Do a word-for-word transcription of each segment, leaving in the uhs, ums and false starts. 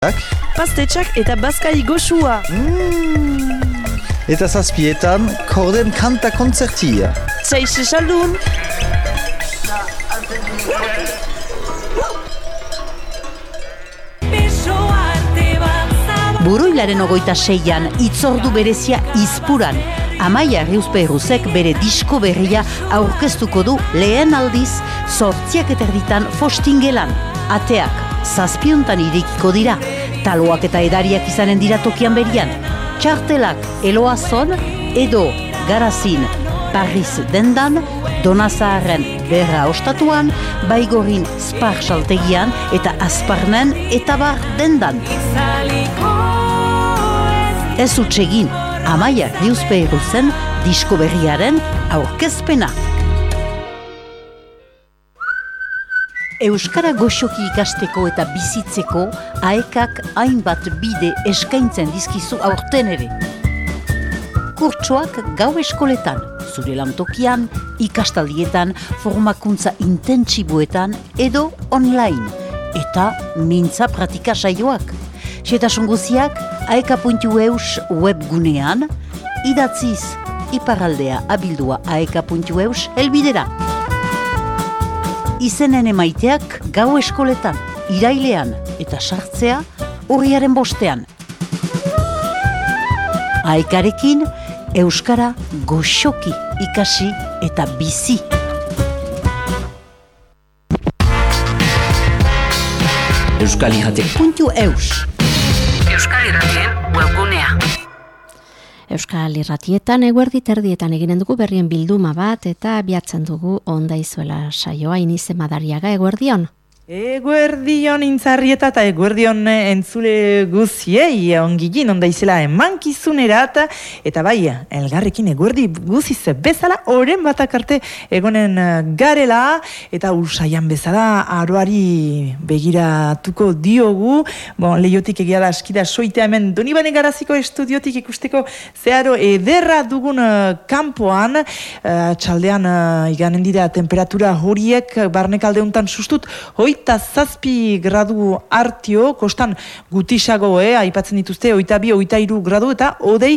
Pastetxak eta bazkai goxua. Mm. Eta zazpietan, korden kanta kontzertia. Txaixe xaldun. Buruilaren ogoita seian, itzordu berezia izpuran. Amaia Riuzperruzek bere disko berria aurkeztuko du lehen aldiz zortziak eterditan Fostingelan. Ateak, zazpiontan irekiko dira, taloak eta edariak izanen dira tokian berian. Txartelak Eloazon edo Garazin Paris dendan, Donazaharren Berra ostatuan, Baigorin Spar saltegian eta Azparnen eta Bar dendan. Ez utxegin, Amaia Riuzperruzen disko berriaren aurkezpena. Euskara goxoki ikasteko eta bizitzeko aekak hainbat bide eskaintzen dizkizu aurten ere. Kurtsoak gau eskoletan, zure lantokian, ikastaldietan, formakuntza intentsiboetan edo online. Eta mintza pratika saioak. Xetasun guziak aeka puntu eus webgunean, idatziz iparraldea abildua aeka puntu eus helbidera. Izenen emaiteak gau eskoletan, irailean eta sartzea urriaren bostean. Aekarekin euskara goxoki ikasi eta bizi. Euskal Irratiak puntu eus. Euskal Irratien webgunea. Euskal Irratietan eguerdi terdietan eginen dugu berrien bilduma bat eta abiatzen dugu Ondaizuela saioa. Inize Madariaga, eguerdion. Eguerdion intzarrieta eta eguerdion entzule guziei ongigin Ondaizela emankizunerat eta bai, elgarrekin eguerdi guziz bezala oren batak arte egonen garela eta usaian bezala aroari begiratuko diogu. Bon, lehiotik egia da askida soitea hemen Donibane Garaziko estudiotik ikusteko zeharo ederra dugun kanpoan, uh, txaldean uh, iganen dira temperatura horiek barnekaldeuntan sustut hoi eta zazpi gradu artio, kostan gutisago, eh, aipatzen dituzte, oita bi, oita iru gradu, eta odei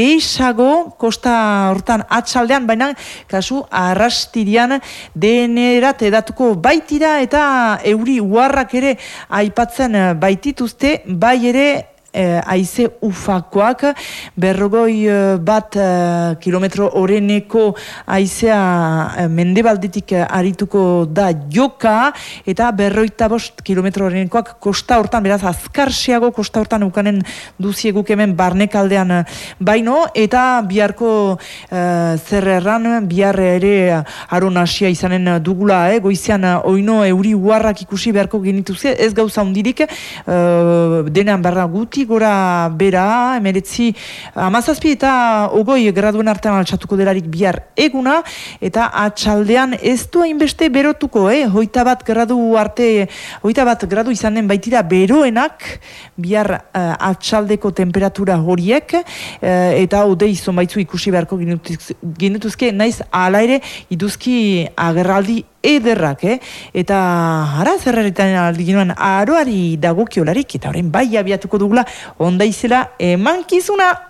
gehiago kosta hortan atxaldean, baina kasu arrastirian denerat edatuko baitira, eta euri uarrak ere aipatzen baitituzte, bai ere, Eh, aize ufakoak, berrogoi eh, bat eh, kilometro oreneko aizea eh, mendebaldetik eh, arituko da joka, eta berroita bost kilometro orenekoak kosta hortan, beraz azkarsiago kosta hortan ukanen duzieguk hemen barnekaldean eh, baino, eta biharko eh, zer erran, bihar ere aron asia izanen dugula, eh, goizean eh, oino euri uarrak ikusi beharko genituzke, ez gauza hundirik, eh, denean barra guti, gora bera, emeretzi amazazpi eta ogoi graduen artean altxatuko delarik bihar eguna, eta atxaldean ez du hainbeste berotuko, eh? hoita bat gradu arte, hoita bat gradu izanen baitira beroenak, bihar uh, atxaldeko temperatura horiek, uh, eta odei zonbaitzu ikusi beharko genituzke, naiz ala ere iduzki agerraldi ederrak, eh? Eta ara zerreretan aldi ginoen aroari dagokiolarik, eta horren bai abiatuko dugula Ondaizela emankizuna.